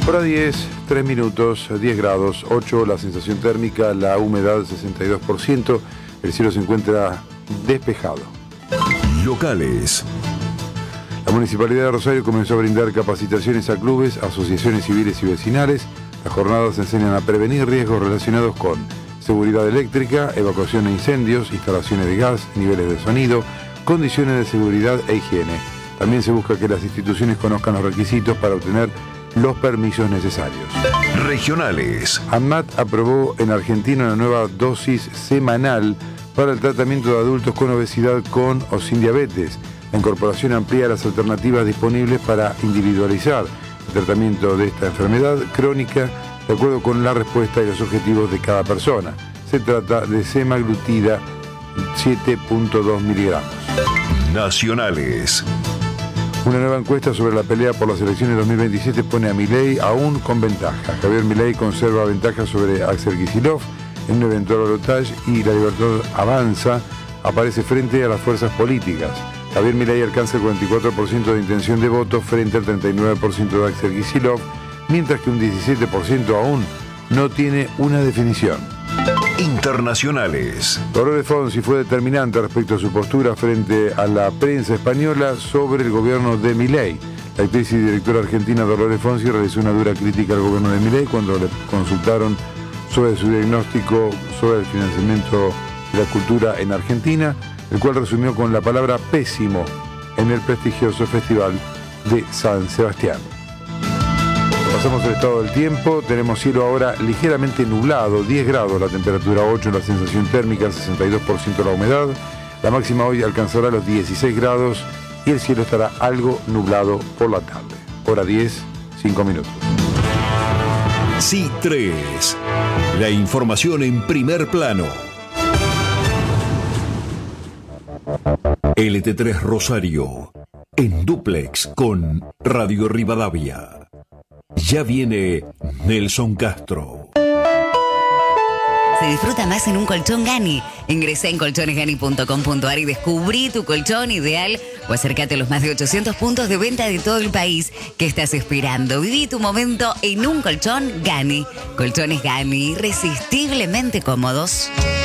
Hora 10, 3 minutos, 10 grados, 8 la sensación térmica, la humedad 62%, el cielo se encuentra despejado. Locales. La Municipalidad de Rosario comenzó a brindar capacitaciones a clubes, asociaciones civiles y vecinales. Las jornadas enseñan a prevenir riesgos relacionados con seguridad eléctrica, evacuación de incendios, instalaciones de gas, niveles de sonido, condiciones de seguridad e higiene. También se busca que las instituciones conozcan los requisitos para obtener los permisos necesarios. Regionales. ANMAT aprobó en Argentina una nueva dosis semanal para el tratamiento de adultos con obesidad con o sin diabetes. La incorporación amplía las alternativas disponibles para individualizar el tratamiento de esta enfermedad crónica de acuerdo con la respuesta y los objetivos de cada persona. Se trata de semaglutida 7.2 miligramos. Nacionales. Una nueva encuesta sobre la pelea por las elecciones 2027 pone a Milei aún con ventaja. Javier Milei conserva ventaja sobre Axel Kicillof en un eventual balotaje y La Libertad Avanza aparece frente a las fuerzas políticas. Javier Milei alcanza el 44% de intención de voto frente al 39% de Axel Kicillof, mientras que un 17% aún no tiene una definición. Internacionales. Dolores Fonsi fue determinante respecto a su postura frente a la prensa española sobre el gobierno de Milei. La actriz y directora argentina Dolores Fonsi realizó una dura crítica al gobierno de Milei cuando le consultaron sobre su diagnóstico sobre el financiamiento de la cultura en Argentina, el cual resumió con la palabra pésimo en el prestigioso Festival de San Sebastián. Pasamos el estado del tiempo, tenemos cielo ahora ligeramente nublado, 10 grados la temperatura, 8 la sensación térmica, 62% la humedad. La máxima hoy alcanzará los 16 grados y el cielo estará algo nublado por la tarde. Hora 10, 5 minutos. Sí 3. La información en primer plano. LT3 Rosario, en dúplex con Radio Rivadavia. Ya viene Nelson Castro. Se disfruta más en un colchón Gani. Ingresá en colchonesgani.com.ar y descubrí tu colchón ideal o acércate a los más de 800 puntos de venta de todo el país. ¿Qué estás esperando? Viví tu momento en un colchón Gani. Colchones Gani, irresistiblemente cómodos.